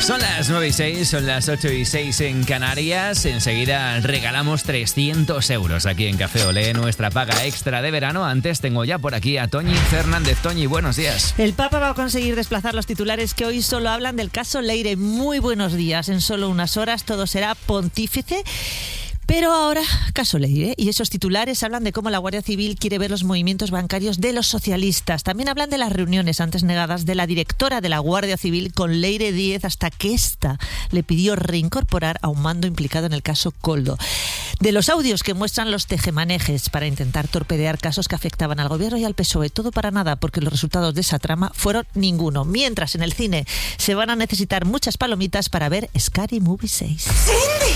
Son las 9:06, son las 8:06 en Canarias. Enseguida regalamos 300 euros aquí en Café Olé, nuestra paga extra de verano. Antes tengo ya por aquí a Toñi Fernández. Toñi, buenos días. El Papa va a conseguir desplazar los titulares que hoy solo hablan del caso Leire. Muy buenos días. En solo unas horas todo será pontífice. Pero ahora, caso Leire, y esos titulares hablan de cómo la Guardia Civil quiere ver los movimientos bancarios de los socialistas. También hablan de las reuniones antes negadas de la directora de la Guardia Civil con Leire Díez hasta que ésta le pidió reincorporar a un mando implicado en el caso Koldo. De los audios que muestran los tejemanejes para intentar torpedear casos que afectaban al gobierno y al PSOE. Todo para nada, porque los resultados de esa trama fueron ninguno. Mientras en el cine se van a necesitar muchas palomitas para ver Scary Movie 6. ¡Cindy!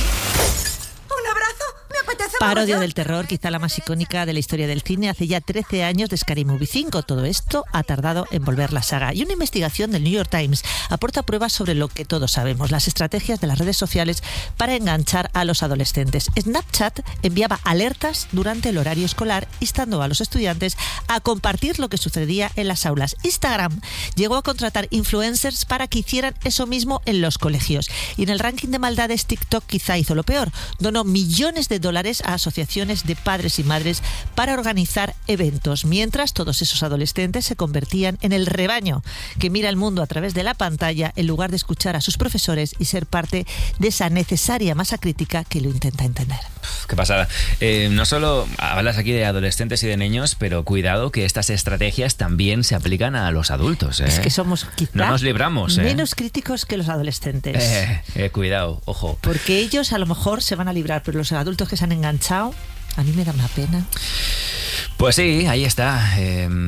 ¡Un abrazo! ¡Me apetece Parodia mogollón! del terror, quizá la más icónica de la historia del cine, hace ya 13 años de Scary Movie 5. Todo esto ha tardado en volver la saga. Y una investigación del New York Times aporta pruebas sobre lo que todos sabemos, las estrategias de las redes sociales para enganchar a los adolescentes. Snapchat enviaba alertas durante el horario escolar, instando a los estudiantes a compartir lo que sucedía en las aulas. Instagram llegó a contratar influencers para que hicieran eso mismo en los colegios. Y en el ranking de maldades, TikTok quizá hizo lo peor. Donó millones de dólares a asociaciones de padres y madres para organizar eventos, mientras todos esos adolescentes se convertían en el rebaño que mira el mundo a través de la pantalla en lugar de escuchar a sus profesores y ser parte de esa necesaria masa crítica que lo intenta entender. Qué pasada. No solo hablas aquí de adolescentes y de niños, pero cuidado que estas estrategias también se aplican a los adultos. Es que somos quizá no nos libramos. menos críticos que los adolescentes. Cuidado, ojo. Porque ellos a lo mejor se van a librar, pero los adultos que se han enganchado, a mí me da una pena. Pues sí, ahí está.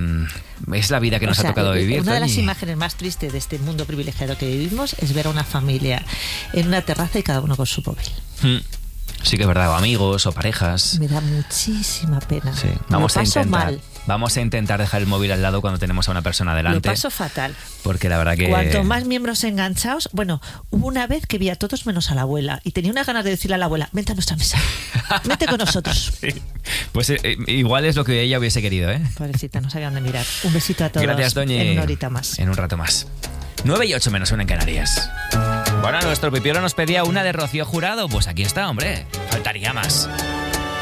Es la vida que nos ha tocado vivir. Una de las Toñi. imágenes más tristes de este mundo privilegiado que vivimos es ver a una familia en una terraza y cada uno con su móvil. Sí que es verdad, o amigos o parejas. Me da muchísima pena. Sí. Lo paso mal. Vamos a intentar dejar el móvil al lado cuando tenemos a una persona delante. Lo paso fatal. Porque la verdad que... Cuanto más miembros enganchados... Bueno, hubo una vez que vi a todos menos a la abuela y tenía unas ganas de decirle a la abuela, vente a nuestra mesa, vente con nosotros. Sí. Pues igual es lo que ella hubiese querido, ¿eh? Pobrecita, no sabía dónde mirar. Un besito a todos. Gracias, Toñi. En una horita más. En un rato más. 9:08 menos 1 en Canarias. Bueno, nuestro pipiolo nos pedía una de Rocío Jurado. Pues aquí está, hombre. Faltaría más.